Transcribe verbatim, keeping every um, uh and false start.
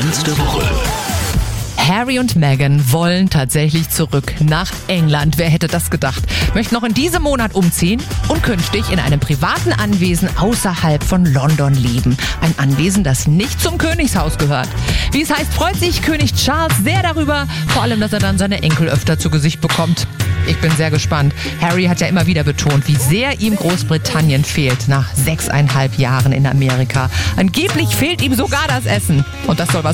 Headlines der Woche. Harry und Meghan wollen tatsächlich zurück nach England. Wer hätte das gedacht? Möchten noch in diesem Monat umziehen und künftig in einem privaten Anwesen außerhalb von London leben. Ein Anwesen, das nicht zum Königshaus gehört. Wie es heißt, freut sich König Charles sehr darüber. Vor allem, dass er dann seine Enkel öfter zu Gesicht bekommt. Ich bin sehr gespannt. Harry hat ja immer wieder betont, wie sehr ihm Großbritannien fehlt nach sechseinhalb Jahren in Amerika. Angeblich fehlt ihm sogar das Essen. Und das soll was